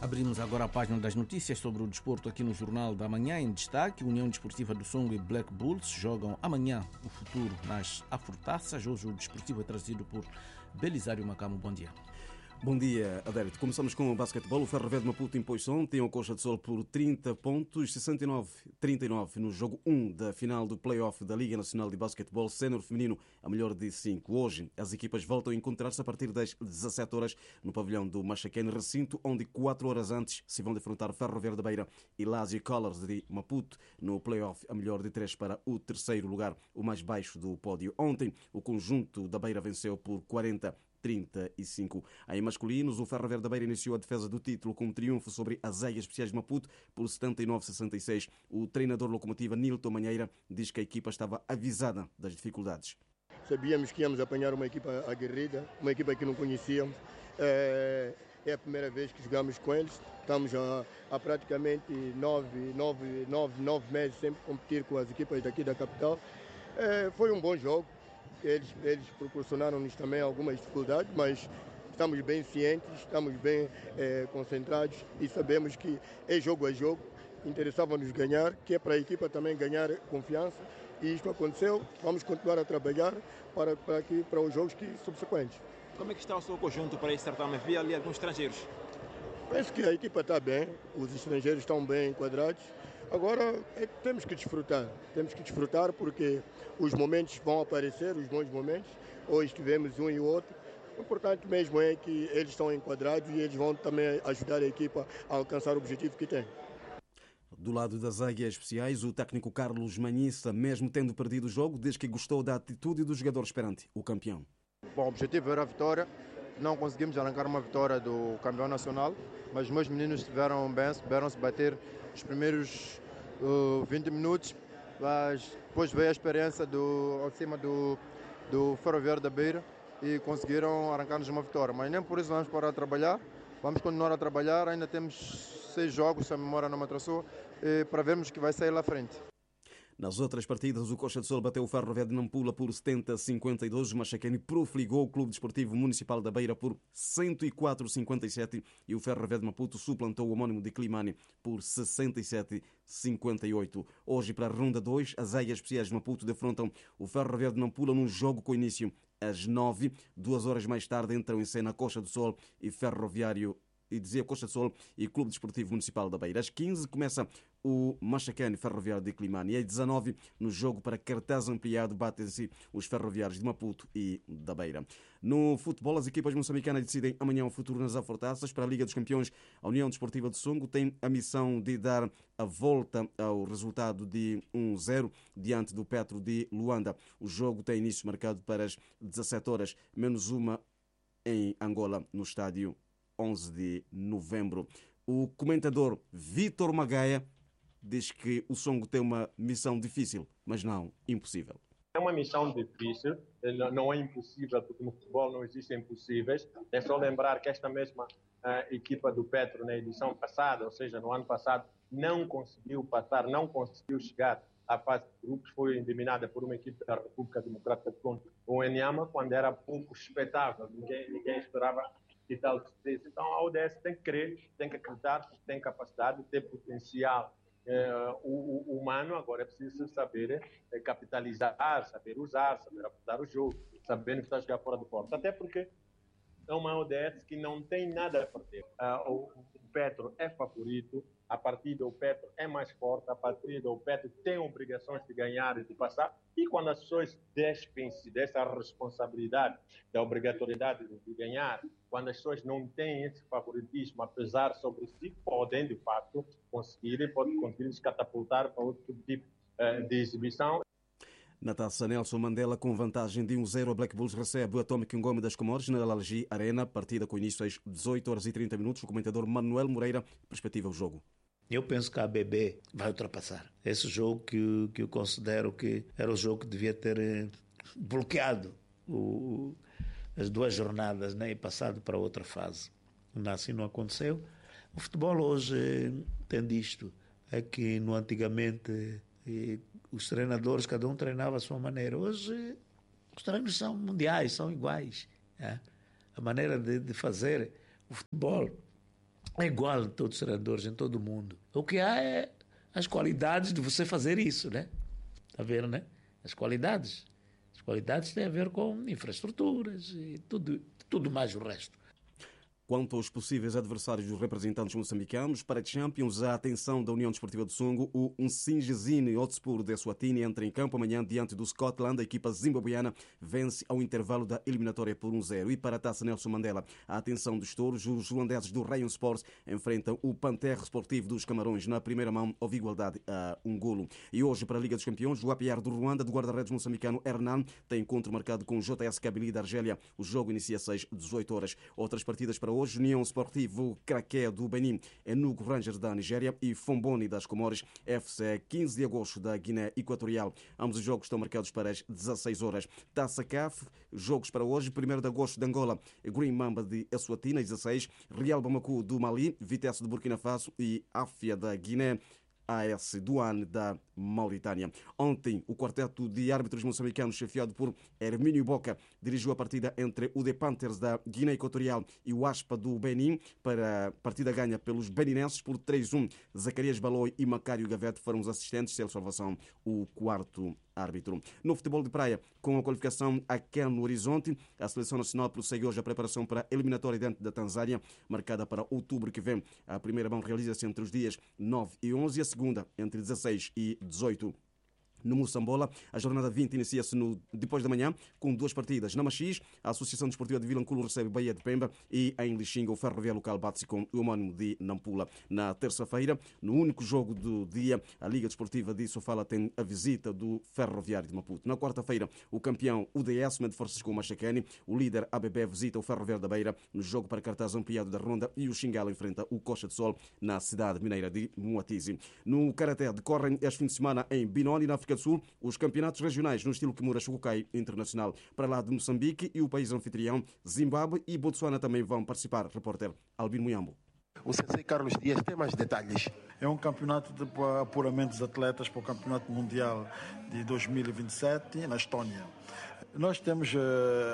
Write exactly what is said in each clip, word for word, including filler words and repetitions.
Abrimos agora a página das notícias sobre o desporto aqui no Jornal da Manhã. Em destaque, União Desportiva do Songo e Black Bulls jogam amanhã o futuro nas Afrotaças. Hoje o desportivo é trazido por Belisário Macamo. Bom dia. Bom dia, Adérito. Começamos com o basquetebol. O Ferroviário de Maputo impôs ontem ao Coxa de Sol por trinta pontos, sessenta e nove a trinta e nove no jogo um da final do play-off da Liga Nacional de Basquetebol Sénior Feminino, a melhor de cinco. Hoje, as equipas voltam a encontrar-se a partir das dezassete horas no pavilhão do Machaquene, recinto onde quatro horas antes se vão defrontar Ferroviário da Beira e Lazio Colors de Maputo no play-off, a melhor de três para o terceiro lugar, o mais baixo do pódio. Ontem, o conjunto da Beira venceu por quarenta a trinta e cinco. Em masculinos, o Ferroviário da Beira iniciou a defesa do título com um triunfo sobre as Águias Especiais de Maputo por setenta e nove a sessenta e seis. O treinador locomotiva Nilton Manheira diz que a equipa estava avisada das dificuldades. Sabíamos que íamos apanhar uma equipa aguerrida, uma equipa que não conhecíamos. É, é a primeira vez que jogamos com eles. Estamos há, há praticamente nove, nove, nove, nove meses sempre a competir com as equipas daqui da capital. É, foi um bom jogo. Eles, eles proporcionaram-nos também algumas dificuldades, mas estamos bem cientes, estamos bem é, concentrados e sabemos que é jogo a jogo. Interessava-nos ganhar, que é para a equipa também ganhar confiança, e isto aconteceu. Vamos continuar a trabalhar para, para, aqui, para os jogos que, subsequentes. Como é que está o seu conjunto para esse certame? Havia ali alguns estrangeiros? Penso que a equipa está bem, os estrangeiros estão bem enquadrados. Agora é, temos que desfrutar, temos que desfrutar porque os momentos vão aparecer, os bons momentos. Hoje tivemos um e outro. O importante mesmo é que eles estão enquadrados e eles vão também ajudar a equipa a alcançar o objetivo que tem. Do lado das Águias Especiais, o técnico Carlos Manhissa, mesmo tendo perdido o jogo, diz que gostou da atitude dos jogadores perante o campeão. Bom, o objetivo era a vitória. Não conseguimos arrancar uma vitória do campeão nacional, mas os meus meninos estiveram bem, souberam-se bater os primeiros uh, vinte minutos, mas depois veio a experiência do, ao cima do, do Ferroviário da Beira e conseguiram arrancar-nos uma vitória. Mas nem por isso vamos parar de trabalhar, vamos continuar a trabalhar, ainda temos seis jogos, se a memória não me atrasou, para vermos que vai sair lá à frente. Nas outras partidas, o Coxa de Sol bateu o Ferroviário de Nampula por setenta a cinquenta e dois, o Machaquene profligou o Clube Desportivo Municipal da Beira por cento e quatro a cinquenta e sete e o Ferroviário de Maputo suplantou o homónimo de Climane por sessenta e sete a cinquenta e oito. Hoje, para a ronda dois, as Águias Especiais de Maputo defrontam o Ferroviário de Nampula num jogo com início às nove. Duas horas mais tarde entram em cena Coxa do Sol e Ferroviário e dizia Costa do Sol e Clube Desportivo Municipal da Beira. Às quinze começa o Machaquene Ferroviário de Climane e às dezanove, no jogo para cartaz ampliado, batem-se os Ferroviários de Maputo e da Beira. No futebol, as equipas moçambicanas decidem amanhã o futuro nas Afrotaças. Para a Liga dos Campeões, a União Desportiva de Songo tem a missão de dar a volta ao resultado de um a zero diante do Petro de Luanda. O jogo tem início marcado para as dezassete horas, menos uma em Angola, no estádio onze de novembro. O comentador Vítor Magaia diz que o Songo tem uma missão difícil, mas não impossível. É uma missão difícil, não é impossível, porque no futebol não existem impossíveis. É só lembrar que esta mesma uh, equipa do Petro, na edição passada, ou seja, no ano passado, não conseguiu passar, não conseguiu chegar à fase de grupos, foi eliminada por uma equipe da República Democrática do Congo, o Enyama, quando era pouco espetável, ninguém, ninguém esperava e tal. Então a U D S tem que crer, tem que acreditar, tem capacidade, tem potencial eh, humano. Agora é preciso saber eh, capitalizar, saber usar, saber apostar o jogo, saber não estar jogar fora do porto. Até porque é uma U D S que não tem nada a perder. Uh, o, o Petro é favorito, a partida o Petro é mais forte, a partida o Petro tem obrigações de ganhar e de passar. E quando as pessoas despem-se dessa responsabilidade, da obrigatoriedade de ganhar, quando as pessoas não têm esse favoritismo a pesar sobre si, podem, de fato, conseguir, podem conseguir se catapultar para outro tipo uh, de exibição. Na taça, Nelson Mandela, com vantagem de um a zero, a Black Bulls recebe o Atomic Ngome das Comores na Algi Arena, partida com início às dezoito horas e trinta minutos. O comentador Manuel Moreira perspectiva o jogo. Eu penso que a A B B vai ultrapassar. Esse jogo que, que eu considero que era o jogo que devia ter eh, bloqueado o, as duas jornadas, né, e passado para outra fase. Assim não aconteceu. O futebol hoje eh, tem disto. É que no antigamente eh, os treinadores, cada um treinava à sua maneira. Hoje eh, os treinos são mundiais, são iguais. É? A maneira de, de fazer o futebol é igual a todos os treinadores em todo o mundo. O que há é as qualidades de você fazer isso, né? Está vendo, né? As qualidades. As qualidades têm a ver com infraestruturas e tudo, tudo mais o resto. Quanto aos possíveis adversários dos representantes moçambicanos, para a Champions, a atenção da União Desportiva do Songo, o Nsingizini Hotspur de Eswatini entra em campo amanhã diante do Scotland. A equipa zimbabuiana vence ao intervalo da eliminatória por um zero. E para a Taça Nelson Mandela, a atenção dos touros, os holandeses do Rayon Sports enfrentam o Panterre Sportivo dos Camarões. Na primeira mão, houve igualdade a um golo. E hoje, para a Liga dos Campeões, o A P R do Ruanda, do guarda-redes moçambicano Hernan, tem encontro marcado com o J S Kabylie da Argélia. O jogo inicia às seis, dezoito horas. Outras partidas para hoje: União Sportivo Craqué do Benin, Enugu Rangers da Nigéria e Fomboni das Comores, F C quinze de agosto da Guiné Equatorial. Ambos os jogos estão marcados para as dezasseis horas. Taça C A F, jogos para hoje: primeiro de agosto de Angola, Green Mamba de Eswatini, às dezasseis, Real Bamako do Mali, Vitesse de Burkina Faso e Áfia da Guiné, A S Douane da Mauritânia. Ontem, o quarteto de árbitros moçambicanos, chefiado por Hermínio Boca, dirigiu a partida entre o The Panthers da Guiné Equatorial e o Aspa do Benin, para a partida ganha pelos beninenses por três a um. Zacarias Baloi e Macário Gavete foram os assistentes, Celso Salvação, o quarto árbitro. No futebol de praia, com a qualificação a Ken no horizonte, a Seleção Nacional prossegue hoje a preparação para a eliminatória diante da Tanzânia, marcada para outubro que vem. A primeira mão realiza-se entre os dias nove e onze e a segunda entre dezasseis e dezoito. No Moçambola, a jornada vinte inicia-se no, depois da manhã, com duas partidas. Na Machis, a Associação Desportiva de Vilanculo recebe Bahia de Pemba e em Lixinga, o Ferroviário Local bate-se com o homónimo de Nampula. Na terça-feira, no único jogo do dia, a Liga Desportiva de Sofala tem a visita do Ferroviário de Maputo. Na quarta-feira, o campeão U D S mede forças com o Machacane, o líder A B B visita o Ferroviário da Beira no jogo para cartaz ampliado da Ronda e o Xingala enfrenta o Coxa de Sol na cidade mineira de Moatize. No Karaté, decorrem este fim de semana em Binoni, na África do Sul, os campeonatos regionais no estilo Kimura Shukukai Internacional. Para lá de Moçambique e o país anfitrião, Zimbábue e Botsuana também vão participar. Repórter Albino Muyambo. O Sensei Carlos Dias tem mais detalhes. É um campeonato de apuramento dos atletas para o Campeonato Mundial de dois mil e vinte e sete na Estónia. Nós temos uh,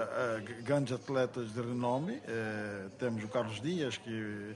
uh, grandes atletas de renome. Uh, temos o Carlos Dias, que uh,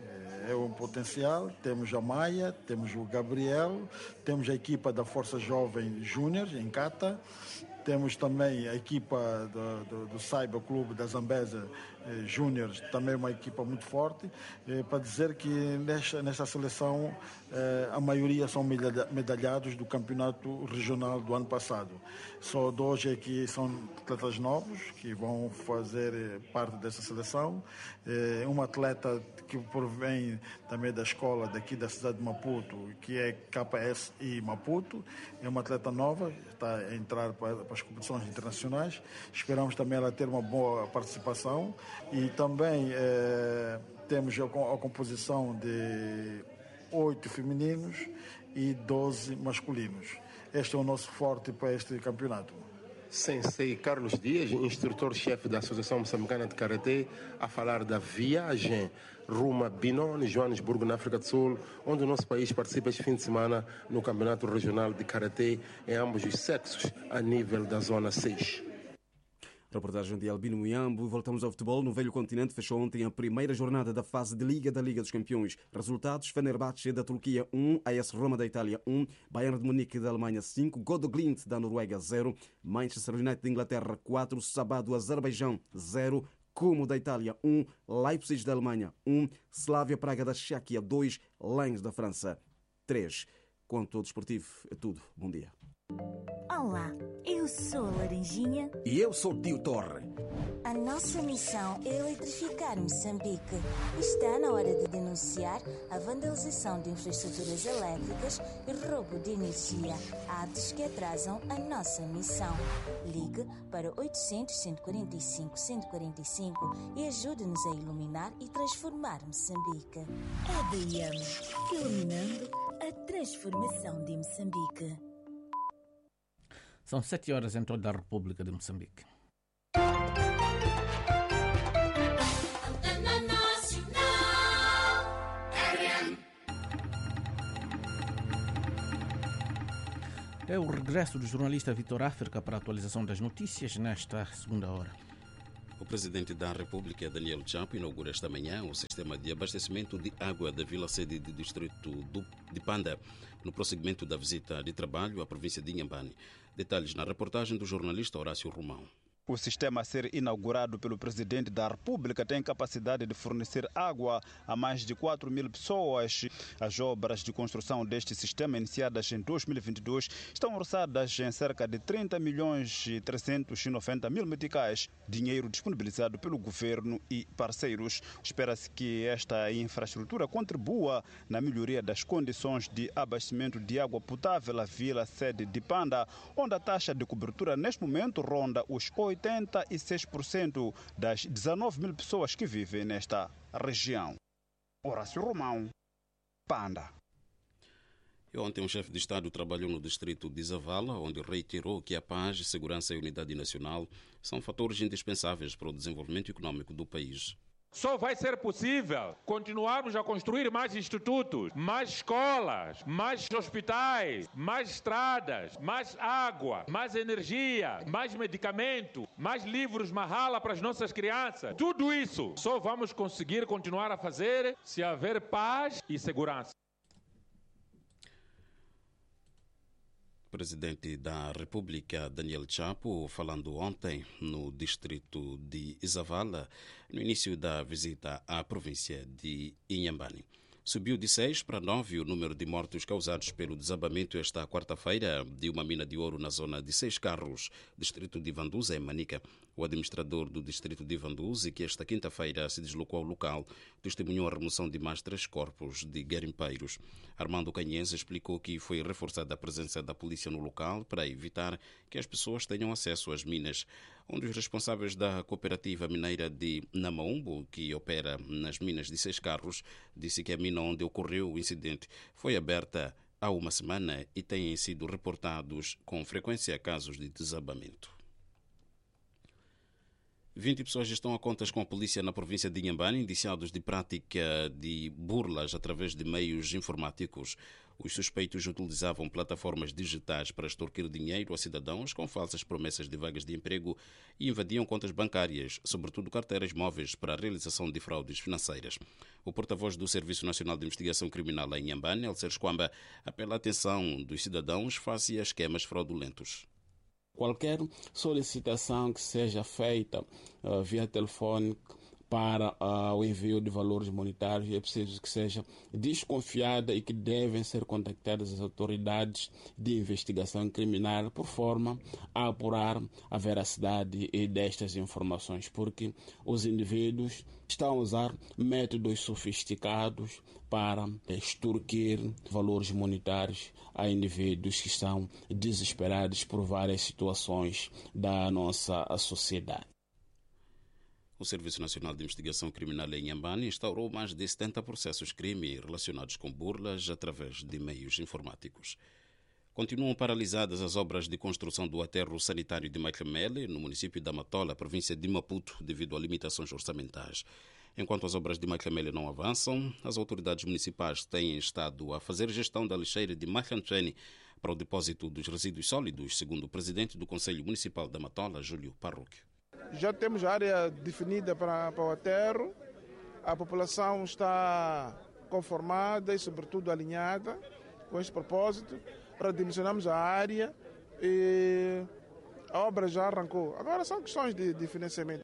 é um potencial. Temos a Maia, temos o Gabriel, temos a equipa da Força Jovem Júnior em Cata. Temos também a equipa do, do, do Cyber Clube da Zambesa eh, Júnior, também uma equipa muito forte, eh, para dizer que nesta, nesta seleção eh, a maioria são medalhados do campeonato regional do ano passado. Só dois é que são atletas novos que vão fazer parte dessa seleção. Eh, uma atleta que provém também da escola daqui da cidade de Maputo, que é K S I Maputo, é uma atleta nova, está a entrar para, para as competições internacionais. Esperamos também ela ter uma boa participação e também eh, temos a, a composição de oito femininos e doze masculinos. Este é o nosso forte para este campeonato. Sensei Carlos Dias, instrutor-chefe da Associação Moçambicana de Karatê, a falar da viagem rumo a Binoni, Joanesburgo, na África do Sul, onde o nosso país participa este fim de semana no Campeonato Regional de Karatê em ambos os sexos, a nível da Zona seis. Reportagem de Albino Muyambo. Voltamos ao futebol. No velho continente fechou ontem a primeira jornada da fase de Liga da Liga dos Campeões. Resultados: Fenerbahçe da Turquia um, A S Roma da Itália um, Bayern de Munique da Alemanha cinco, Godoglint da Noruega zero, Manchester United da Inglaterra quatro, Sabah do Azerbaijão zero, Como da Itália um, Leipzig da Alemanha um, Slavia Praga da Chequia dois, Lens da França três. Quanto ao desportivo, é tudo. Bom dia. Olá, eu sou a Laranjinha. E eu sou o Tio Torre. A nossa missão é eletrificar Moçambique. Está na hora de denunciar a vandalização de infraestruturas elétricas e roubo de energia, atos que atrasam a nossa missão. Ligue para oitocentos, cento e quarenta e cinco, cento e quarenta e cinco e ajude-nos a iluminar e transformar Moçambique. A D I M, iluminando a transformação de Moçambique. São sete horas em toda a República de Moçambique. É o regresso do jornalista Vitor África para a atualização das notícias nesta segunda hora. O presidente da República, Daniel Chapo, inaugura esta manhã o sistema de abastecimento de água da vila-sede do distrito de Panda, no prosseguimento da visita de trabalho à província de Inhambane. Detalhes na reportagem do jornalista Horácio Romão. O sistema a ser inaugurado pelo presidente da República tem capacidade de fornecer água a mais de quatro mil pessoas. As obras de construção deste sistema, iniciadas em dois mil e vinte e dois, estão orçadas em cerca de trinta milhões e trezentos e noventa mil meticais, dinheiro disponibilizado pelo governo e parceiros. Espera-se que esta infraestrutura contribua na melhoria das condições de abastecimento de água potável à vila-sede de Panda, onde a taxa de cobertura neste momento ronda os oitenta e seis por cento das dezenove mil pessoas que vivem nesta região. Horácio Romão, Panda. E ontem um chefe de Estado trabalhou no distrito de Zavala, onde reiterou que a paz, segurança e unidade nacional são fatores indispensáveis para o desenvolvimento econômico do país. Só vai ser possível continuarmos a construir mais institutos, mais escolas, mais hospitais, mais estradas, mais água, mais energia, mais medicamento, mais livros Mahala para as nossas crianças. Tudo isso só vamos conseguir continuar a fazer se haver paz e segurança. Presidente da República, Daniel Chapo, falando ontem no distrito de Zavala, no início da visita à província de Inhambane. Subiu de seis para nove o número de mortos causados pelo desabamento esta quarta-feira de uma mina de ouro na zona de Seis Carros, distrito de Vanduza, em Manica. O administrador do distrito de Vanduza, que esta quinta-feira se deslocou ao local, testemunhou a remoção de mais três corpos de garimpeiros. Armando Canhês explicou que foi reforçada a presença da polícia no local para evitar que as pessoas tenham acesso às minas. Um dos responsáveis da cooperativa mineira de Namaumbo, que opera nas minas de Seis Carros, disse que a mina onde ocorreu o incidente foi aberta há uma semana e têm sido reportados com frequência casos de desabamento. vinte pessoas estão a contas com a polícia na província de Inhambane, indiciados de prática de burlas através de meios informáticos. Os suspeitos utilizavam plataformas digitais para extorquir dinheiro a cidadãos com falsas promessas de vagas de emprego e invadiam contas bancárias, sobretudo carteiras móveis, para a realização de fraudes financeiras. O porta-voz do Serviço Nacional de Investigação Criminal em Inhambane, Elcer Esquamba, apela a atenção dos cidadãos face a esquemas fraudulentos. Qualquer solicitação que seja feita uh, via telefone para uh, o envio de valores monetários é preciso que seja desconfiada e que devem ser contactadas as autoridades de investigação criminal por forma a apurar a veracidade destas informações, porque os indivíduos estão a usar métodos sofisticados para extorquir valores monetários a indivíduos que estão desesperados por várias situações da nossa sociedade. O Serviço Nacional de Investigação Criminal em Inhambane instaurou mais de setenta processos crime relacionados com burlas através de meios informáticos. Continuam paralisadas as obras de construção do aterro sanitário de Machamele, no município da Matola, província de Maputo, devido a limitações orçamentais. Enquanto as obras de Machamele não avançam, as autoridades municipais têm estado a fazer gestão da lixeira de Machanchene para o depósito dos resíduos sólidos, segundo o presidente do Conselho Municipal da Matola, Júlio Parroquio. Já temos a área definida para, para o aterro, a população está conformada e, sobretudo, alinhada com este propósito. Redimensionamos a área e a obra já arrancou. Agora são questões de, de financiamento.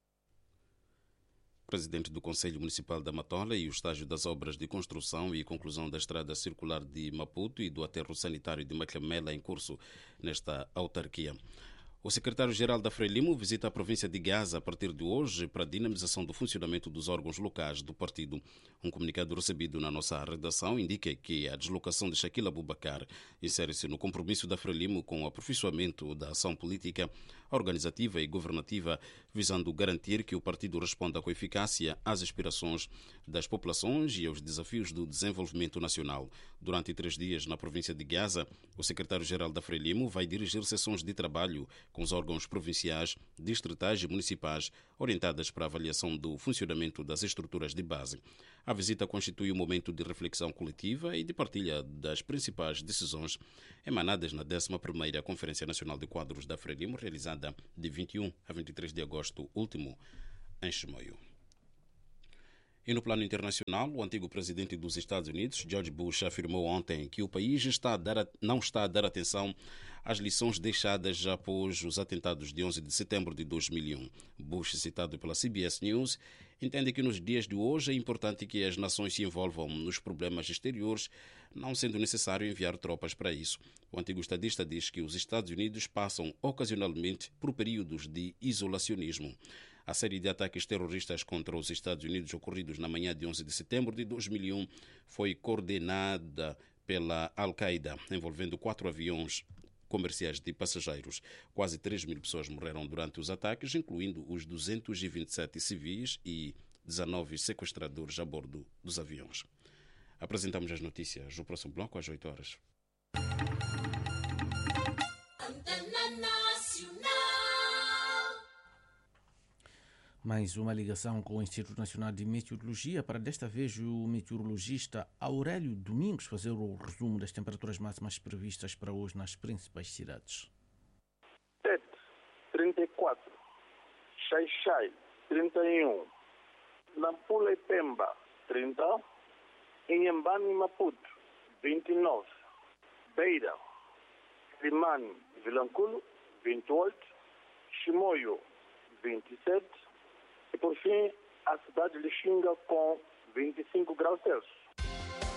O presidente do Conselho Municipal da Matola e o estágio das obras de construção e conclusão da estrada circular de Maputo e do aterro sanitário de Machamela em curso nesta autarquia. O secretário-geral da Frelimo visita a província de Gaza a partir de hoje para a dinamização do funcionamento dos órgãos locais do partido. Um comunicado recebido na nossa redação indica que a deslocação de Shaquille Abubakar insere-se no compromisso da Frelimo com o aperfeiçoamento da ação política, organizativa e governativa, visando garantir que o partido responda com eficácia às aspirações das populações e aos desafios do desenvolvimento nacional. Durante três dias na província de Gaza, o secretário-geral da Frelimo vai dirigir sessões de trabalho com os órgãos provinciais, distritais e municipais, orientadas para a avaliação do funcionamento das estruturas de base. A visita constitui um momento de reflexão coletiva e de partilha das principais decisões emanadas na décima primeira Conferência Nacional de Quadros da Frelimo, realizada de vinte e um a vinte e três de agosto último em Chimoio. E no plano internacional, o antigo presidente dos Estados Unidos, George Bush, afirmou ontem que o país está a dar, não está a dar atenção às lições deixadas após os atentados de onze de setembro de dois mil e um. Bush, citado pela C B S News, entende que nos dias de hoje é importante que as nações se envolvam nos problemas exteriores, não sendo necessário enviar tropas para isso. O antigo estadista diz que os Estados Unidos passam ocasionalmente por períodos de isolacionismo. A série de ataques terroristas contra os Estados Unidos ocorridos na manhã de onze de setembro de dois mil e um foi coordenada pela Al-Qaeda, envolvendo quatro aviões comerciais de passageiros. Quase três mil pessoas morreram durante os ataques, incluindo os duzentos e vinte e sete civis e dezenove sequestradores a bordo dos aviões. Apresentamos as notícias no próximo bloco às oito horas. Mais uma ligação com o Instituto Nacional de Meteorologia para desta vez o meteorologista Aurélio Domingos fazer o resumo das temperaturas máximas previstas para hoje nas principais cidades. Tete, trinta e quatro. Xai-Xai, trinta e um. Nampula e Pemba, trinta. Inhambane e Maputo, vinte e nove. Beira, Limane e Vilanculo, vinte e oito. Chimoio, vinte e sete. E por fim, a cidade de Lixinga com vinte e cinco graus Celsius.